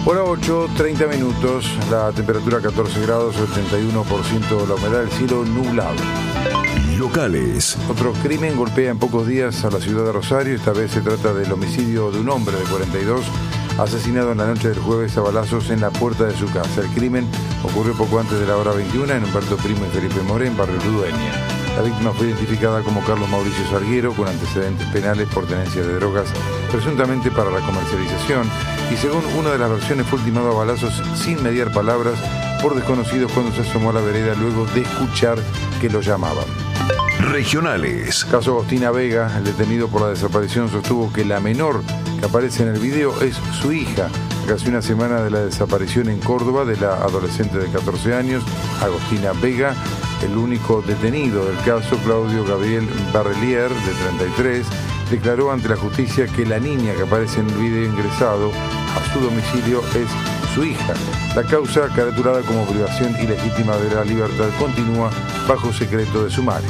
Hora 8, 30 minutos, la temperatura 14 grados, 81% la humedad, el cielo nublado. Locales. Otro crimen golpea en pocos días a la ciudad de Rosario. Esta vez se trata del homicidio de un hombre de 42, asesinado en la noche del jueves a balazos en la puerta de su casa. El crimen ocurrió poco antes de la hora 21 en Humberto Primo y Felipe Morén, barrio Ludueña. La víctima fue identificada como Carlos Mauricio Salguero, con antecedentes penales por tenencia de drogas, presuntamente para la comercialización, y según una de las versiones fue ultimado a balazos sin mediar palabras por desconocidos cuando se asomó a la vereda luego de escuchar que lo llamaban. Regionales. Caso Agostina Vega, el detenido por la desaparición sostuvo que la menor que aparece en el video es su hija. Casi una semana de la desaparición en Córdoba de la adolescente de 14 años, Agostina Vega, el único detenido del caso, Claudio Gabriel Barrelier, de 33, declaró ante la justicia que la niña que aparece en el video ingresado a su domicilio es su hija. La causa, caratulada como privación ilegítima de la libertad, continúa bajo secreto de sumario.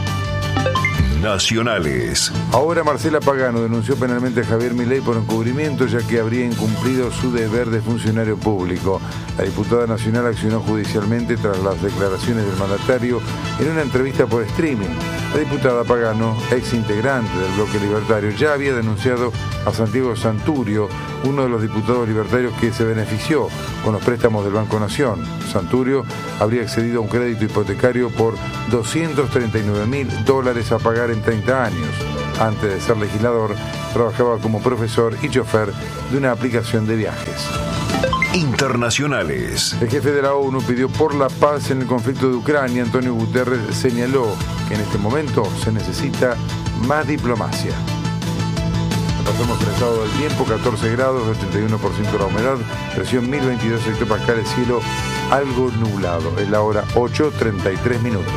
Nacionales. Ahora Marcela Pagano denunció penalmente a Javier Milei por encubrimiento, ya que habría incumplido su deber de funcionario público. La diputada nacional accionó judicialmente tras las declaraciones del mandatario en una entrevista por streaming. La diputada Pagano, ex integrante del bloque libertario, ya había denunciado a Santiago Santurio, uno de los diputados libertarios que se benefició con los préstamos del Banco Nación. Santurio habría accedido a un crédito hipotecario por $239.000 a pagar en 30 años. Antes de ser legislador, trabajaba como profesor y chofer de una aplicación de viajes. Internacionales. El jefe de la ONU pidió por la paz en el conflicto de Ucrania. Antonio Guterres señaló que en este momento se necesita más diplomacia. Pasamos el estado del tiempo, 14 grados, 81% la humedad, presión 1022 hectopascales, cielo algo nublado. Es la hora 8:33 minutos.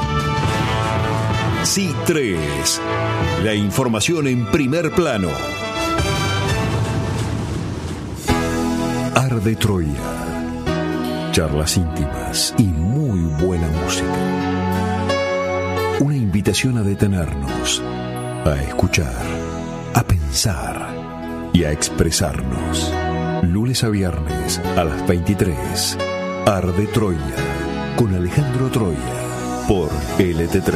C3, la información en primer plano. Arde Troya, charlas íntimas y muy buena música. Una invitación a detenernos, a escuchar, a pensar y a expresarnos. Lunes a viernes a las 23. Arde Troya con Alejandro Troya por LT3.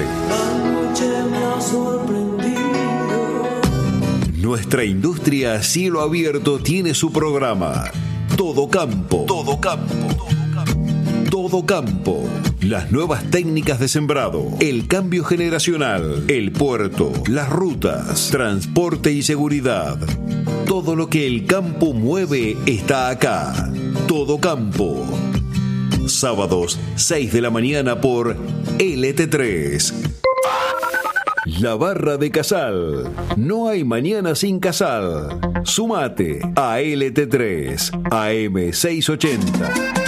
Nuestra industria a cielo abierto tiene su programa Todo Campo. Todo Campo. Todo Campo. Las nuevas técnicas de sembrado, el cambio generacional, el puerto, las rutas, transporte y seguridad. Todo lo que el campo mueve está acá. Todo Campo. Sábados, 6 de la mañana por LT3. La Barra de Casal. No hay mañana sin Casal. Sumate a LT3 AM 680.